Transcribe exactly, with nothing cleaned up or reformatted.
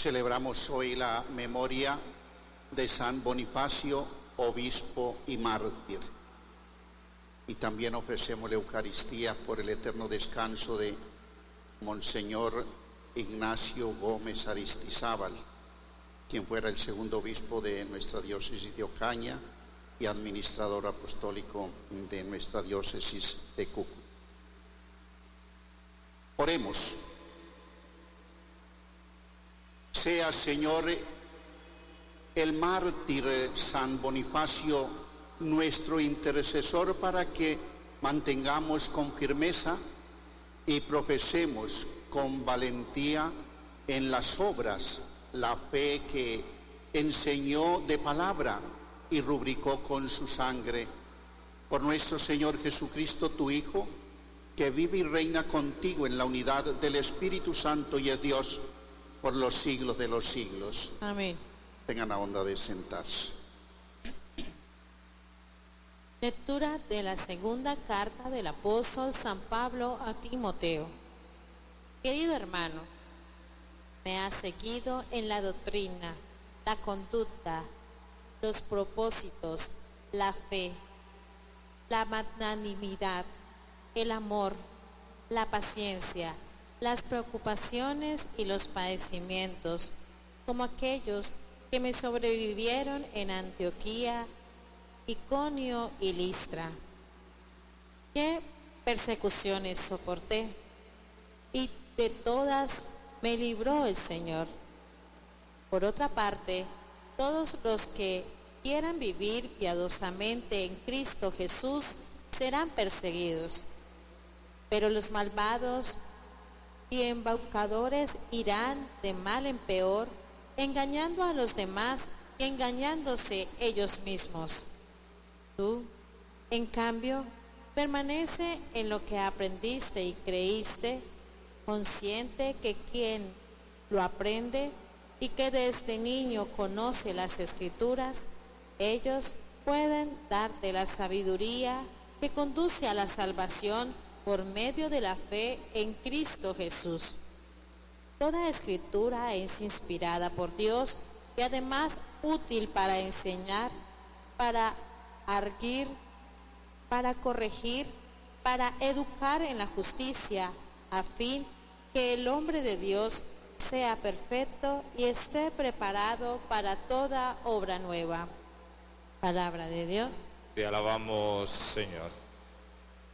Celebramos hoy la memoria de San Bonifacio, obispo y mártir. Y también ofrecemos la Eucaristía por el eterno descanso de Monseñor Ignacio Gómez Aristizábal, quien fuera el segundo obispo de nuestra diócesis de Ocaña y administrador apostólico de nuestra diócesis de Cúcuta. Oremos. Sea, Señor, el mártir San Bonifacio nuestro intercesor para que mantengamos con firmeza y profesemos con valentía en las obras la fe que enseñó de palabra y rubricó con su sangre. Por nuestro Señor Jesucristo, tu Hijo, que vive y reina contigo en la unidad del Espíritu Santo y es Dios por los siglos de los siglos. Amén. Tengan la bondad de sentarse. Lectura de la segunda carta del apóstol San Pablo a Timoteo. Querido hermano, me has seguido en la doctrina, la conducta, los propósitos, la fe, la magnanimidad, el amor, la paciencia, las preocupaciones y los padecimientos, como aquellos que me sobrevivieron en Antioquía, Iconio y Listra. ¿Qué persecuciones soporté? Y de todas me libró el Señor. Por otra parte, todos los que quieran vivir piadosamente en Cristo Jesús serán perseguidos, pero los malvados y embaucadores irán de mal en peor, engañando a los demás y engañándose ellos mismos. Tú, en cambio, permanece en lo que aprendiste y creíste, consciente que quien lo aprende y que desde niño conoce las Escrituras, ellos pueden darte la sabiduría que conduce a la salvación por medio de la fe en Cristo Jesús. Toda Escritura es inspirada por Dios y además útil para enseñar, para arguir, para corregir, para educar en la justicia, a fin que el hombre de Dios sea perfecto y esté preparado para toda obra nueva. Palabra de Dios. Te alabamos, Señor.